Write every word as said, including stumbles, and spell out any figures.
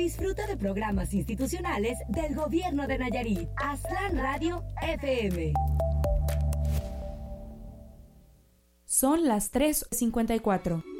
Disfruta de programas institucionales del Gobierno de Nayarit. Aztlán Radio F M. Son las tres cincuenta y cuatro.